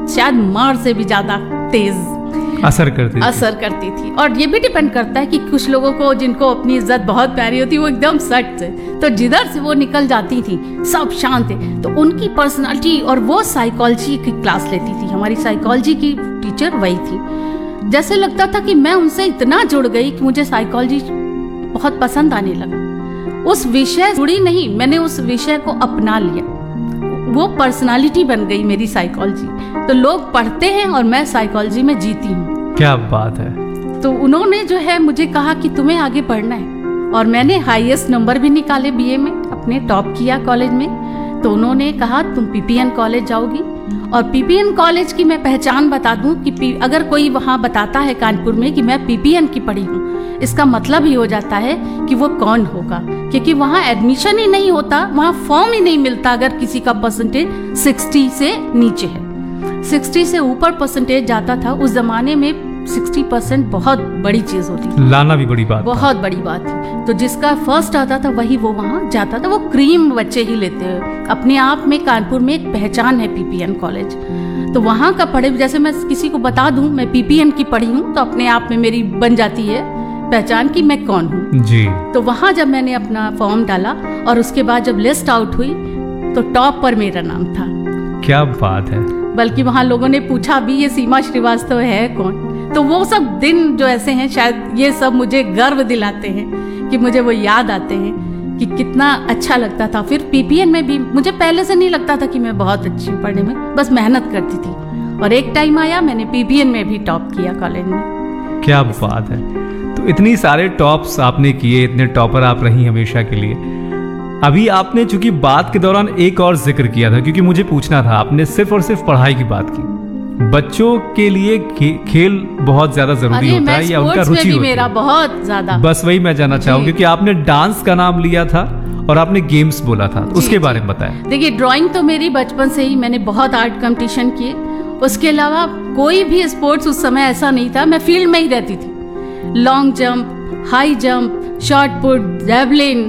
शायद मार से भी ज्यादा तेज असर करती थी। और ये भी डिपेंड करता है कि कुछ लोगों को जिनको अपनी इज्जत बहुत प्यारी होती है वो एकदम सख्त है, तो जिधर से वो निकल जाती थी सब शांत है, तो उनकी पर्सनालिटी। और वो साइकोलॉजी की क्लास लेती थी, हमारी साइकोलॉजी की टीचर वही थी। जैसे लगता था कि मैं उनसे इतना जुड़ गई कि मुझे साइकोलॉजी बहुत पसंद आने लगा। उस विषय जुड़ी नहीं, मैंने उस विषय को अपना लिया, वो पर्सनालिटी बन गई मेरी साइकोलॉजी। तो लोग पढ़ते हैं और मैं साइकोलॉजी में जीती हूँ। क्या बात है। तो उन्होंने जो है मुझे कहा कि तुम्हें आगे पढ़ना है, और मैंने हाईएस्ट नंबर भी निकाले बीए में, अपने टॉप किया कॉलेज में। तो उन्होंने कहा तुम पीपीएन कॉलेज जाओगी। और पीपीएन कॉलेज की मैं पहचान बता दूं कि अगर कोई वहाँ बताता है कानपुर में कि मैं पीपीएन की पढ़ी हूँ, इसका मतलब ही हो जाता है कि वो कौन होगा, क्योंकि वहाँ एडमिशन ही नहीं होता, वहाँ फॉर्म ही नहीं मिलता अगर किसी का परसेंटेज 60 से नीचे है। 60 से ऊपर परसेंटेज जाता था उस जमाने में। 60% बहुत बड़ी चीज होती थी, लाना भी बड़ी बात, बहुत बड़ी बात थी। तो जिसका फर्स्ट आता था वही वो वहाँ जाता था। वो क्रीम बच्चे ही लेते हैं, अपने आप में कानपुर में एक पहचान है पीपीएन कॉलेज। तो वहाँ का पढ़े, जैसे मैं किसी को बता दूं मैं पीपीएन की पढ़ी हूँ, तो अपने आप में मेरी बन जाती है पहचान कि मैं कौन हूँ जी। तो वहाँ जब मैंने अपना फॉर्म डाला और उसके बाद जब लिस्ट आउट हुई तो टॉप पर मेरा नाम था। क्या बात है। बल्कि वहाँ लोगों ने पूछा भी ये सीमा श्रीवास्तव है कौन। तो वो सब दिन जो ऐसे हैं, शायद ये सब मुझे गर्व दिलाते हैं कि मुझे वो याद आते हैं कि कितना अच्छा लगता था। फिर पीपीएन में भी मुझे पहले से नहीं लगता था कि मैं बहुत अच्छी हूँ पढ़ने में, बस मेहनत करती थी। और एक टाइम आया मैंने पीपीएन में भी टॉप किया कॉलेज में। क्या बात है। तो इतनी सारे टॉप्स आपने किए, इतने टॉपर आप रही हमेशा के लिए। अभी आपने चूंकि बात के दौरान एक और जिक्र किया था, क्योंकि मुझे पूछना था, आपने सिर्फ और सिर्फ पढ़ाई की बात की। बच्चों के लिए खेल बहुत ज्यादा जरूरी होता है या उनका रुचि होती मेरा है? बहुत ज्यादा। बस वही मैं जानना चाहूँ, क्योंकि आपने डांस का नाम लिया था और आपने गेम्स बोला था, उसके बारे में बताएं। देखिए, ड्राइंग तो मेरी बचपन से ही, मैंने बहुत आर्ट कंपटीशन किए। उसके अलावा कोई भी स्पोर्ट्स उस समय ऐसा नहीं था, मैं फील्ड में ही रहती थी। Long jump, high jump, short put, javelin,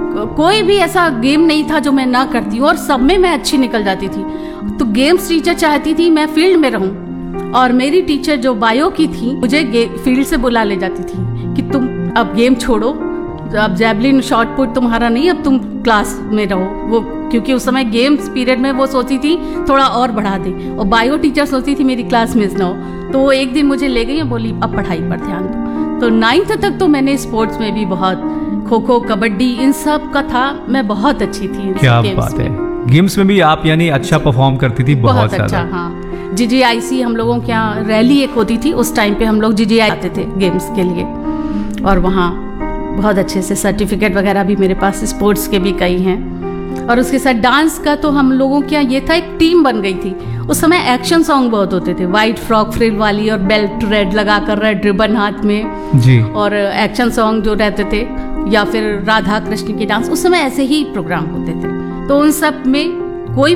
कोई भी ऐसा गेम नहीं था जो मैं ना करती हूँ, और सब में मैं अच्छी निकल जाती थी। तो गेम्स टीचर चाहती थी मैं फील्ड में रहूं, और मेरी टीचर जो बायो की थी मुझे फील्ड से बुला ले जाती थी कि तुम अब गेम छोड़ो, अब जैवलिन शॉर्ट पुट तुम्हारा नहीं, अब तुम क्लास में रहो। वो क्योंकि उस समय गेम्स पीरियड में वो सोचती थी थोड़ा और बढ़ा दे, और बायो टीचर सोचती थी मेरी क्लास मिस ना हो। तो वो एक दिन मुझे ले गई और बोली अब पढ़ाई पर ध्यान दो। तो 9th तक तो मैंने स्पोर्ट्स में भी बहुत, खो खो, कबड्डी, इन सब का था, मैं बहुत अच्छी थी। क्या बात है। गेम्स में भी आप यानी अच्छा परफॉर्म करती थी, बहुत अच्छा। हाँ, जीजीआईसी हम लोगों के यहाँ रैली एक होती थी, उस टाइम पे हम लोग जीजीआई आते थे गेम्स के लिए, और वहाँ बहुत अच्छे से सर्टिफिकेट वगैरह भी मेरे पास स्पोर्ट्स के भी कई हैं। और उसके साथ डांस का तो हम लोगों के यहाँ ये था, एक टीम बन गई थी। उस समय एक्शन सॉन्ग बहुत होते थे, वाइट फ्रॉक फ्रिल वाली और बेल्ट रेड लगा कर, रेड रिबन हाथ में जी, और एक्शन सॉन्ग जो रहते थे, या फिर राधा कृष्ण के डांस, उस समय ऐसे ही प्रोग्राम होते थे। तो उन सब में कोई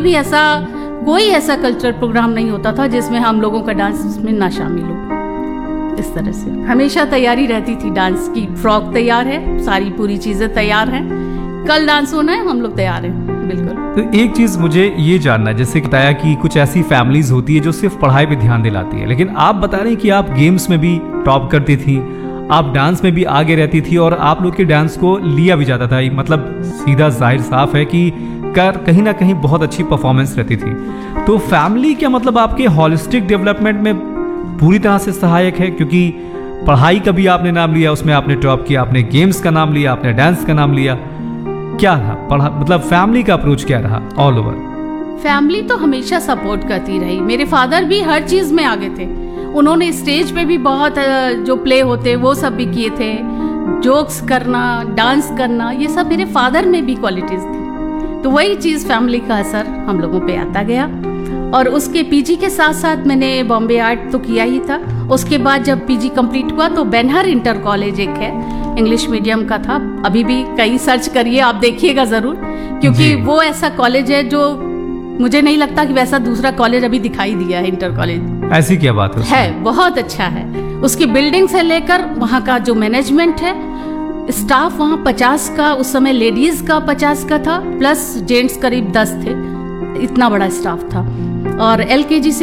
ऐसा कल्चरल प्रोग्राम नहीं होता था जिसमें हम लोगों का डांस उसमें ना शामिल हो। इस तरह से हमेशा तैयारी रहती थी डांस की। फ्रॉक तैयार है, सारी पूरी चीजें तैयार हैं, कल डांस होना है, हम लोग तैयार हैं, बिल्कुल। तो एक चीज मुझे ये जानना है, जैसे बताया कि कुछ ऐसी फैमिलीज होती है जो सिर्फ पढ़ाई पे ध्यान दिलाती है, लेकिन आप बता रहे हैं कि आप गेम्स में भी टॉप करती थी, आप डांस में भी आगे रहती थी, और आप लोग के डांस को लिया भी जाता था। मतलब सीधा जाहिर साफ है कि कहीं ना कहीं बहुत अच्छी परफॉर्मेंस रहती थी। तो फैमिली क्या मतलब आपके होलिस्टिक डेवलपमेंट में पूरी तरह से सहायक है? क्योंकि पढ़ाई का भी आपने नाम लिया, उसमें आपने टॉप किया, आपने गेम्स का नाम लिया, आपने डांस का नाम लिया, क्या था मतलब फैमिली का अप्रोच क्या रहा ऑल ओवर? फैमिली तो हमेशा सपोर्ट करती रही। मेरे फादर भी हर चीज में आगे थे, उन्होंने स्टेज पे भी बहुत जो प्ले होते वो सब भी किए थे, जोक्स करना, डांस करना, ये सब मेरे फादर में भी क्वालिटीज थी। तो वही चीज फैमिली का असर हम लोगों पे आता गया। और उसके पीजी के साथ साथ मैंने बॉम्बे आर्ट तो किया ही था। उसके बाद जब पीजी कंप्लीट हुआ तो बेनहर इंटर कॉलेज एक है, इंग्लिश मीडियम का था, अभी भी कहीं सर्च करिए आप देखिएगा जरूर, क्योंकि वो ऐसा कॉलेज है जो मुझे नहीं लगता कि वैसा दूसरा कॉलेज अभी दिखाई दिया है। इंटर कॉलेज ऐसी क्या बात है, बहुत अच्छा है। उसकी बिल्डिंग से लेकर वहाँ का जो मैनेजमेंट है, स्टाफ वहाँ 50 का, उस समय लेडीज का 50 का था, प्लस जेंट्स करीब 10 थे, इतना बड़ा स्टाफ था। और एलकेजी से